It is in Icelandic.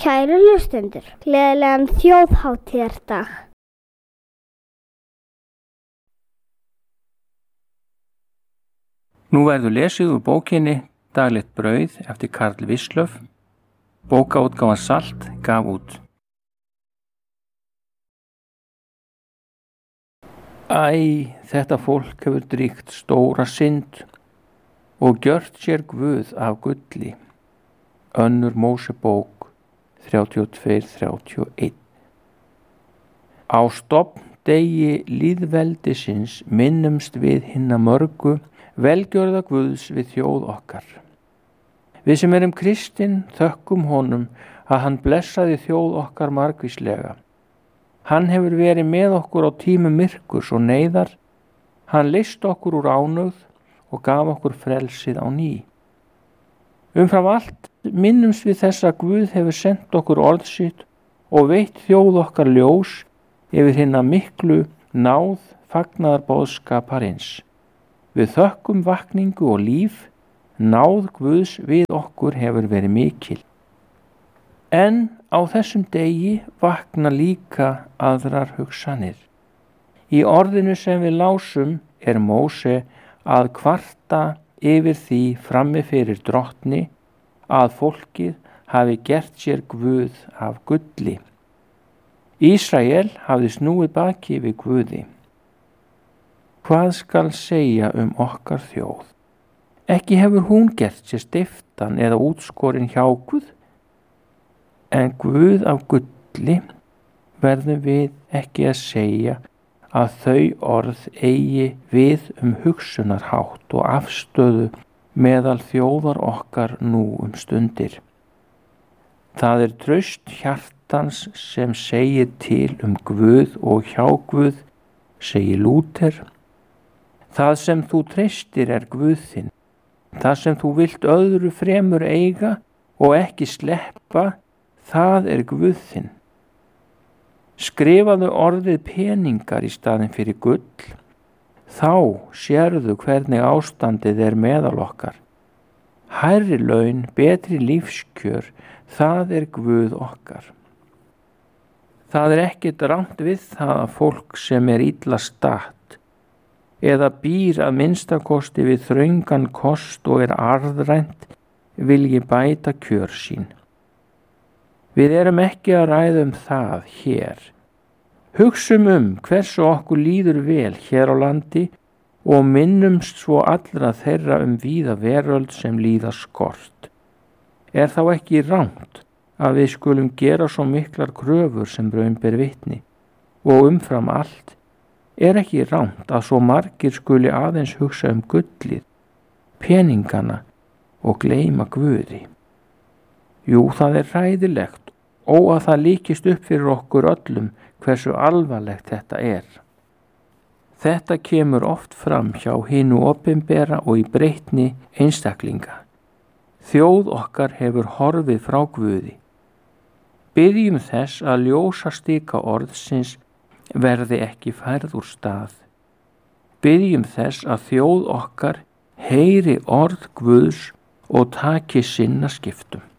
Kæru hlustendur, gleðilegan þjóðhátíðardag. Nú verður lesið úr bókinni Daglegt brauð eftir Karl Wislöff. Bókaútgáfan Salt gaf út. Æ, þetta fólk hefur dríkt stóra synd og gjört sér guð af gulli. Önnur Mósebók 32-31. Á stofndegi lýðveldisins minnumst við hinna mörgu velgjörða Guðs við þjóð okkar. Við sem erum kristin þökkum honum að hann blessaði þjóð okkar margvíslega. Hann hefur verið með okkur á tímum myrkurs og neyðar. Hann leysti okkur úr ánauð og gaf okkur frelsið á ný. Umfram allt minnumst við þess að Guð hefur sendt okkur orð sitt og veitt þjóð okkar ljós yfir hinna miklu náð fagnaðarboðskaparins. Við þökkum vakningu og líf, náð Guðs við okkur hefur verið mikil. En á þessum degi vakna líka aðrar hugsanir. Í orðinu sem við lásum Móse að kvarta yfir því frammi fyrir drottni að fólkið hafi gert sér guð af gulli. Ísrael hafði snúið baki við Guði. Hvað skal segja okkar þjóð? Ekki hefur hún gert sér stiftan eða útskorin hjá Guð, en Guð af gulli verðum við ekki að segja að þau orð eigi við hugsunarhátt og afstöðu meðal þjóðar okkar nú stundir. Það traust hjartans sem segir til Guð og hjá Guð, segir Lúther. Það sem þú treystir Guð þinn. Það sem þú vilt öðru fremur eiga og ekki sleppa, það Guð þinn. Skrifaðu orðið peningar í staðinn fyrir gull, þá sérðu hvernig ástandið meðal okkar. Hærri laun, betri lífskjör, það Guð okkar. Það ekkert rangt við það að fólk sem illa statt eða býr að minnstakosti við þröngan kost og arðrænt vilji bæta kjör sín. Við erum ekki að ræða það hér. Hugsum hversu okkur líður vel hér á landi og minnumst svo allra þeirra víða veröld sem líða skort. Þá ekki rangt að við skulum gera svo miklar kröfur sem raun ber vitni og umfram allt ekki rangt að svo margir skuli aðeins hugsa gullið, peningana og gleyma Guði. Jú, það hræðilegt og að það líkist upp fyrir okkur öllum hversu alvarlegt þetta Þetta kemur oft fram hjá hinu opinbera og í breytni einstaklinga. Þjóð okkar hefur horfið frá Guði. Biðjum þess að ljósastika orðsins verði ekki færð úr stað. Biðjum þess að þjóð okkar heyri orð Guðs og taki sinna skiptum.